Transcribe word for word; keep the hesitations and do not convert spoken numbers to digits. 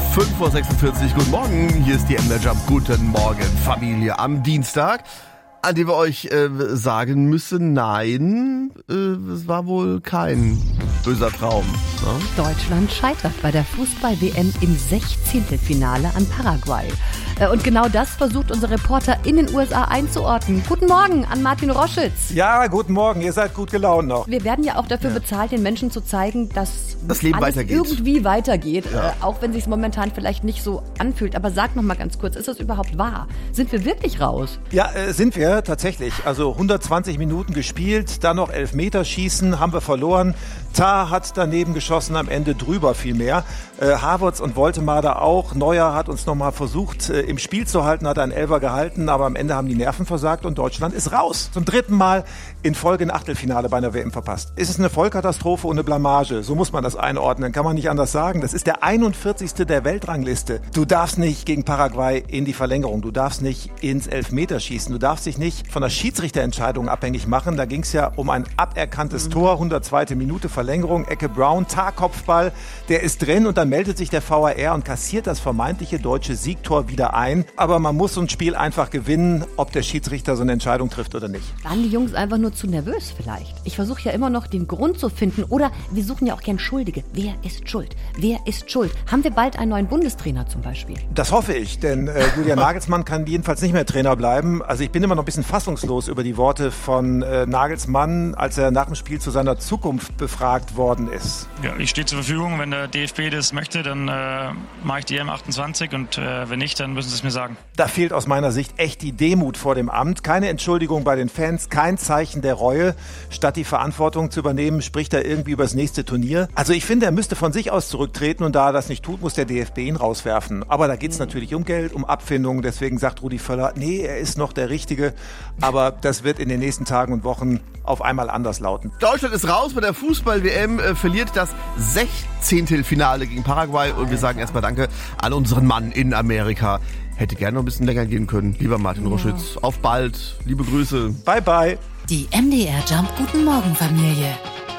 fünf Uhr sechsundvierzig. Guten Morgen, hier ist die M D R Jump. Guten Morgen, Familie. Am Dienstag, an dem wir euch äh, sagen müssen, nein, äh, es war wohl kein böser Traum. Ne? Deutschland scheitert bei der Fußball-W M im Sechzehntelfinale an Paraguay. Äh, und genau das versucht unser Reporter in den U S A einzuordnen. Guten Morgen an Martin Roschitz. Ja, guten Morgen, ihr seid gut gelaunt noch. Wir werden ja auch dafür ja. bezahlt, den Menschen zu zeigen, dass das Leben alles weitergeht. irgendwie weitergeht, ja. äh, auch wenn es sich momentan vielleicht nicht so anfühlt. Aber sag noch mal ganz kurz, ist das überhaupt wahr? Sind wir wirklich raus? Ja, äh, sind wir tatsächlich. Also hundertzwanzig Minuten gespielt, dann noch Elfmeterschießen, haben wir verloren. Tah hat daneben geschossen, am Ende drüber vielmehr. Äh, Havertz und Woltemade auch. Neuer hat uns nochmal versucht, äh, im Spiel zu halten, hat einen Elfer gehalten, aber am Ende haben die Nerven versagt und Deutschland ist raus. Zum dritten Mal in Folge ein Achtelfinale bei einer W M verpasst. Ist es eine Vollkatastrophe und eine Blamage? So muss man das einordnen, kann man nicht anders sagen. Das ist der einundvierzigste der Weltrangliste. Du darfst nicht gegen Paraguay in die Verlängerung, du darfst nicht ins Elfmeterschießen, du darfst dich nicht von der Schiedsrichterentscheidung abhängig machen. Da ging es ja um ein aberkanntes mhm. Tor, hundertzweite Minute Verlängerung, Ecke Brown, Tah-Kopfball, der ist drin und dann meldet sich der V A R und kassiert das vermeintliche deutsche Siegtor wieder ein. Aber man muss so ein Spiel einfach gewinnen, ob der Schiedsrichter so eine Entscheidung trifft oder nicht. Waren die Jungs einfach nur zu nervös vielleicht? Ich versuche ja immer noch den Grund zu finden. Oder wir suchen ja auch gern Schuldige. Wer ist schuld? Wer ist schuld? Haben wir bald einen neuen Bundestrainer zum Beispiel? Das hoffe ich, denn äh, Julian Nagelsmann kann jedenfalls nicht mehr Trainer bleiben. Also ich bin immer noch ein bisschen fassungslos über die Worte von äh, Nagelsmann, als er nach dem Spiel zu seiner Zukunft befragt worden ist. Ja, ich stehe zur Verfügung. Wenn der D F B das möchte, dann äh, mache ich die E M achtundzwanzig und äh, wenn nicht, dann müssen sie es mir sagen. Da fehlt aus meiner Sicht echt die Demut vor dem Amt. Keine Entschuldigung bei den Fans, kein Zeichen der Reue. Statt die Verantwortung zu übernehmen, spricht er irgendwie über das nächste Turnier. Also ich finde, er müsste von sich aus zurücktreten und da er das nicht tut, muss der D F B ihn rauswerfen. Aber da geht es natürlich um Geld, um Abfindungen. Deswegen sagt Rudi Völler, nee, er ist noch der Richtige. Aber das wird in den nächsten Tagen und Wochen auf einmal anders lauten. Deutschland ist raus bei der Fußball-W M, äh, verliert das Sechzehntelfinale gegen Paraguay und wir sagen erstmal Danke an unseren Mann in Amerika. Hätte gerne noch ein bisschen länger gehen können. Lieber Martin ja. Roschitz, auf bald. Liebe Grüße. Bye, bye. Die M D R Jump Guten Morgen Familie.